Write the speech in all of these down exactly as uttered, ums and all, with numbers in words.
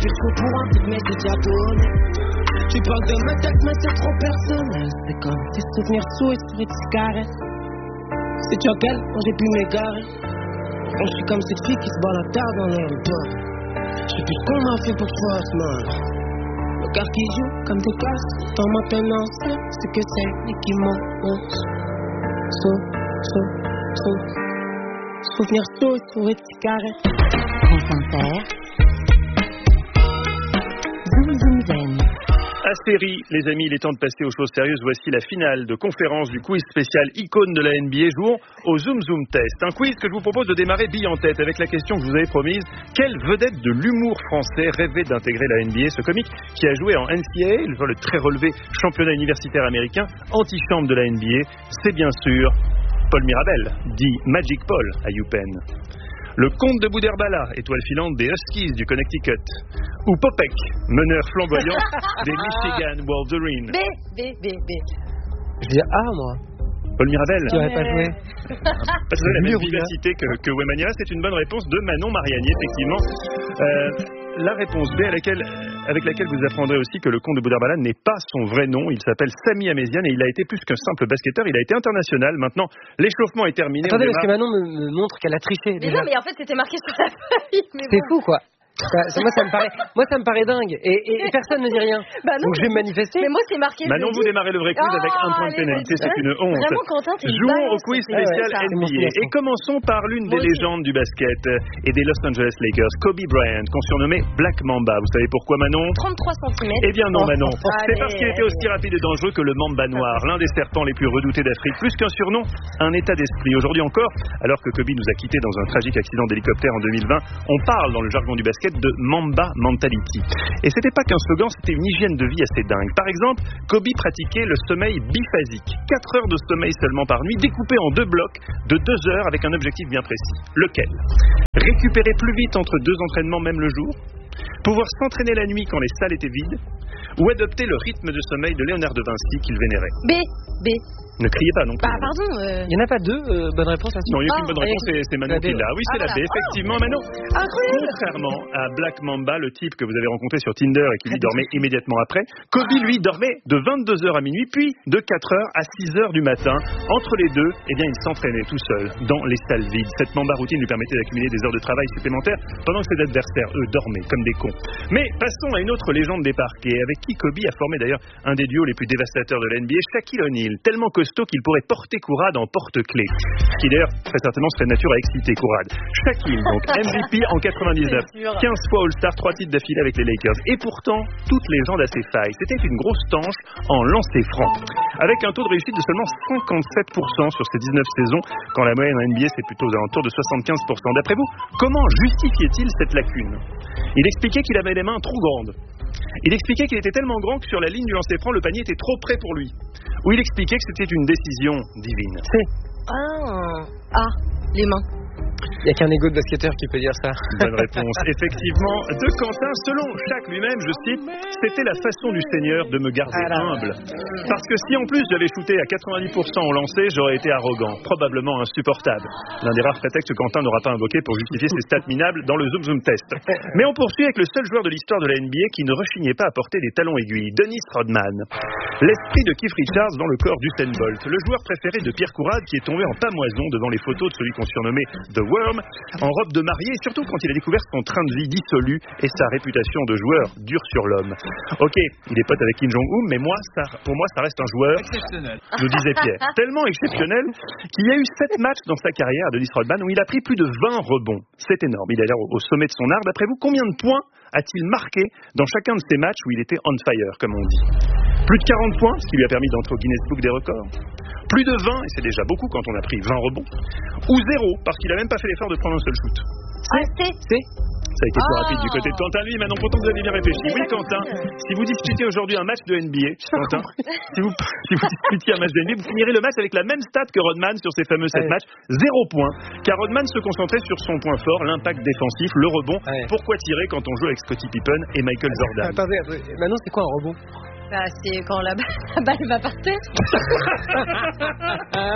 plus chaud pour un truc, mais c'est déjà donné. Tu parles de ma tête, mais c'est trop personnel. C'est comme tes souvenirs sous et souris de cigarettes. C'est tu quel quand j'ai pu m'égarer. Quand je suis comme cette fille qui se bat la terre dans l'air. Je sais plus ce qu'on m'a fait pour toi, ce man. Le cœur qui joue comme des classes. Dans maintenant, c'est ce que c'est et qui m'enfonce. So, so, so. Souvenirs sous et souris de cigarettes. France Inter. Zoom Zoom Zen. Astérie, les amis, il est temps de passer aux choses sérieuses. Voici la finale de conférence du quiz spécial icône de la N B A. Jouons au Zoom Zoom Test. Un quiz que je vous propose de démarrer bille en tête avec la question que je vous avais promise. Quelle vedette de l'humour français rêvait d'intégrer la N B A? Ce comique qui a joué en N C A A, le très relevé championnat universitaire américain, antichambre de la N B A, c'est bien sûr Paul Mirabel, dit Magic Paul à UPenn. Le comte de Boudherbala, étoile filante des Huskies du Connecticut. Ou Popek, meneur flamboyant des Michigan Wolverines. B, B, B, B. Je dis A, moi. Paul Mirabel. Tu n'aurais pas joué. Parce que la même vivacité que, que Wemanyama, c'est une bonne réponse de Manon Mariani, effectivement. Euh, la réponse B, à laquelle, avec laquelle vous apprendrez aussi que le comte de Boudherbala n'est pas son vrai nom. Il s'appelle Sami Amézian et il a été plus qu'un simple basketteur. Il a été international. Maintenant, l'échauffement est terminé. Attendez, parce que Manon me, me montre qu'elle a triché. Mais déjà. non, mais en fait, c'était marqué sur la feuille. C'est bon. Fou, quoi. Ça, moi, ça me paraît, moi, ça me paraît dingue. Et, et, et personne ne dit rien. Bah non, donc, je vais me manifester. Mais moi, c'est marqué. Manon, vous démarrez le vrai quiz oh, avec un point de pénalité. C'est une honte. Vraiment, Quentin, t'es Jouons au quiz spécial ouais, N B A. Et commençons par l'une des légendes du basket et des Los Angeles Lakers, Kobe Bryant, qu'on surnommait Black Mamba. Vous savez pourquoi, Manon? trente-trois centimètres. Eh bien non, Manon. Oh, c'est parce qu'il était aussi rapide et dangereux que le Mamba noir, l'un des serpents les plus redoutés d'Afrique. Plus qu'un surnom, un état d'esprit. Aujourd'hui encore, alors que Kobe nous a quittés dans un tragique accident d'hélicoptère en deux mille vingt, on parle dans le jargon du basket de Mamba Mentality. Et c'était pas qu'un slogan, c'était une hygiène de vie assez dingue. Par exemple, Kobe pratiquait le sommeil biphasique. quatre heures de sommeil seulement par nuit, découpé en deux blocs de deux heures avec un objectif bien précis. Lequel? Récupérer plus vite entre deux entraînements même le jour? Pouvoir s'entraîner la nuit quand les salles étaient vides? Ou adopter le rythme de sommeil de Léonard de Vinci qu'il vénérait? B, B. Ne criez pas non plus. Bah pardon. Euh... Il n'y en a pas deux euh, bonnes réponses là-dessus. Non, il n'y a qu'une oh, bonne réponse, c'est, c'est Manon qui l'a. Oui, c'est ah, la B, effectivement. oh, Manon, incroyable. Contrairement à Black Mamba, le type que vous avez rencontré sur Tinder et qui lui dormait immédiatement après, Kobe, lui, dormait de vingt-deux heures à minuit, puis de quatre heures à six heures du matin. Entre les deux, eh bien, il s'entraînait tout seul dans les salles vides. Cette Mamba routine lui permettait d'accumuler des heures de travail supplémentaires pendant que ses adversaires, eux, dormaient comme des cons. Mais passons à une autre légende des parquets, avec qui Kobe a formé d'ailleurs un des duos les plus dévastateurs de la N B A, Shaquille O'Neal, tellement costaud qu'il pourrait porter Courade en porte-clés, qui d'ailleurs très certainement serait de nature à exciter Courade. Shaquille, donc M V P en quatre-vingt-dix-neuf, quinze fois All-Star, trois titres d'affilée avec les Lakers, et pourtant toute légende a ses failles. C'était une grosse tanche en lancer franc, avec un taux de réussite de seulement cinquante-sept pour cent sur ses dix-neuf saisons, quand la moyenne en N B A c'est plutôt aux alentours de soixante-quinze pour cent. D'après vous, comment justifiait-il cette lacune? Il expliquait qu'il avait les mains trop grandes. Il expliquait qu'il était tellement grand que sur la ligne du lancer franc, le panier était trop près pour lui. Ou il expliquait que c'était une décision divine. C'est. Ah, ah, les mains. Il n'y a qu'un égo de basketteur qui peut dire ça. Bonne réponse. Effectivement, de Quentin, selon Shaq lui-même, je cite, c'était la façon du Seigneur de me garder humble. Parce que si en plus j'avais shooté à quatre-vingt-dix pour cent au lancer, j'aurais été arrogant, probablement insupportable. L'un des rares prétextes que Quentin n'aura pas invoqué pour justifier ses stats minables dans le Zoom Zoom Test. Mais on poursuit avec le seul joueur de l'histoire de la N B A qui ne rechignait pas à porter des talons aiguilles, Dennis Rodman. L'esprit de Keith Richards dans le corps d'Usain Bolt, le joueur préféré de Pierre Courade qui est tombé en pamoison devant les photos de celui qu'on surnommait The Worm, en robe de mariée, et surtout quand il a découvert son train de vie dissolu et sa réputation de joueur dur sur l'homme. Ok, il est pote avec Kim Jong-un, mais moi, ça, pour moi, ça reste un joueur exceptionnel, nous disait Pierre. Tellement exceptionnel qu'il y a eu sept matchs dans sa carrière, Dennis Rodman, où il a pris plus de vingt rebonds. C'est énorme. Il a l'air au sommet de son art. D'après vous, combien de points a-t-il marqué dans chacun de ces matchs où il était on fire, comme on dit? Plus de quarante points, ce qui lui a permis d'entrer au Guinness Book des records. Plus de vingt, et c'est déjà beaucoup quand on a pris vingt rebonds. Ou zéro, parce qu'il n'a même pas fait l'effort de prendre un seul shoot. Ah, c'est C'est Ça a été plus rapide du côté de Quentin. Lui, maintenant, pourtant, vous avez bien réfléchi. Oui, Quentin, si vous disputez aujourd'hui un match de N B A, Quentin, si vous, si vous disputiez un match de N B A, vous finirez le match avec la même stat que Rodman sur ses fameux sept matchs, zéro point. Car Rodman se concentrait sur son point fort, l'impact défensif, le rebond. Ouais. Pourquoi tirer quand on joue avec Scottie Pippen et Michael Jordan? Attendez, attendez. Maintenant, c'est quoi un rebond? Bah, c'est quand la balle, la balle va par terre.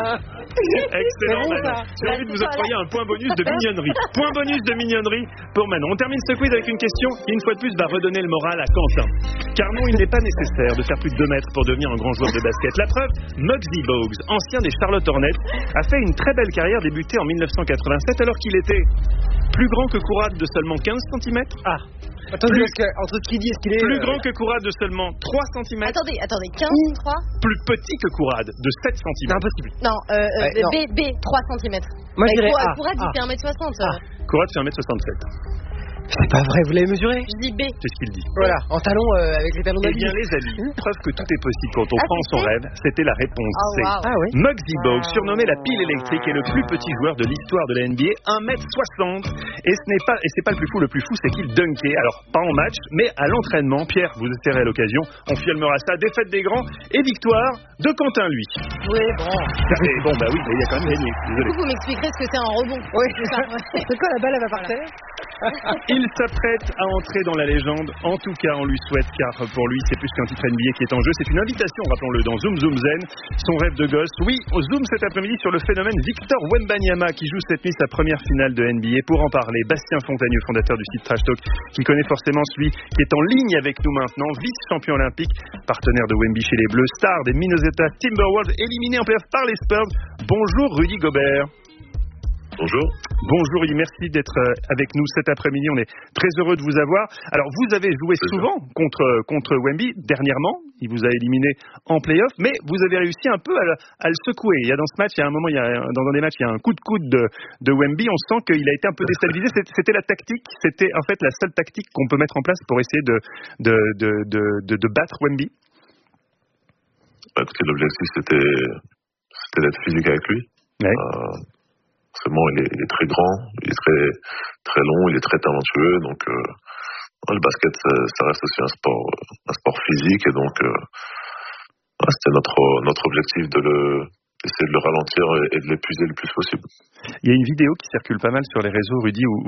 Excellent, bon, Manon. ça. J'ai envie de vous octroyer un point bonus de mignonnerie. Point bonus de mignonnerie pour Manon. On termine ce quiz avec une question qui, une fois de plus, va redonner le moral à Quentin. Car non, il n'est pas nécessaire de faire plus de deux mètres pour devenir un grand joueur de basket. La preuve, Muggsy Bogues, ancien des Charlotte Hornets, a fait une très belle carrière débutée en mille neuf cent quatre-vingt-sept alors qu'il était plus grand que Kourad de seulement quinze centimètres. Ah. Attendez, Plus- parce que, entre ce qu'il dit et ce qu'il est. Plus euh, grand que Kourad de seulement trois centimètres. Attendez, attendez, quinze, trois Plus petit que Kourad de sept C'est centimètres. impossible. Non, euh, euh, Ouais, non. B, B, trois centimètres. Moi, je dirais A. Kourad, il A. fait un mètre soixante. Ah. Kourad fait un mètre soixante-sept. C'est pas vrai, vous l'avez mesuré? Je dis B. C'est ce qu'il dit. Voilà, en talon euh, avec les talons Eh d'habit. bien, les amis, preuve que tout est possible quand on Ah, prend c'est son fait rêve, c'était la réponse Oh, C. wow. Ah oui. Muggsy Bogues, surnommé la pile électrique, est le plus petit joueur de l'histoire de la N B A, un mètre soixante. Et ce n'est pas, et c'est pas le plus fou, le plus fou, c'est qu'il dunkait. Alors, pas en match, mais à l'entraînement. Pierre, vous espérez à l'occasion. On filmera ça. Défaite des grands et victoire de Quentin, lui. Oui, bon. Et bon, bah oui, mais il a quand même gagné. Désolé. Vous m'expliquerez ce que c'est un rebond. Oui, C'est ça. c'est quoi la balle, elle va par terre? Il s'apprête à entrer dans la légende. En tout cas, on lui souhaite, car pour lui, c'est plus qu'un titre N B A qui est en jeu. C'est une invitation, rappelons-le, dans Zoom Zoom Zen. Son rêve de gosse. Oui, au Zoom cet après-midi sur le phénomène Victor Wembanyama qui joue cette nuit sa première finale de N B A. Pour en parler, Bastien Fontagneux, fondateur du site Trash Talk, qui connaît forcément celui qui est en ligne avec nous maintenant, vice-champion olympique, partenaire de Wemby chez les Bleus, star des Minnesota Timberwolves, éliminé en playoff par les Spurs. Bonjour Rudy Gobert. Bonjour. Bonjour Rudy, merci d'être avec nous cet après-midi. On est très heureux de vous avoir. Alors, vous avez joué C'est souvent contre, contre Wemby dernièrement. Il vous a éliminé en play-off, mais vous avez réussi un peu à, le- à le secouer. Il y a dans ce match, il y a un moment, il y a, dans un des matchs, il y a un coup de coude de, de Wemby. On sent qu'il a été un peu déstabilisé. C'était- C'était la tactique, c'était en fait la seule tactique qu'on peut mettre en place pour essayer de, de, de, de, de, de battre Wemby. Bah, écoutez, l'objectif c'était, c'était d'être physique avec lui. Ouais. Euh, forcément, il est, il est très grand, il est très, très long, il est très talentueux. Donc, euh, le basket, ça, ça reste aussi un sport, un sport physique. Et donc, euh, ouais, c'était notre, notre objectif de le, d'essayer de le ralentir et, et de l'épuiser le plus possible. Il y a une vidéo qui circule pas mal sur les réseaux, Rudy, où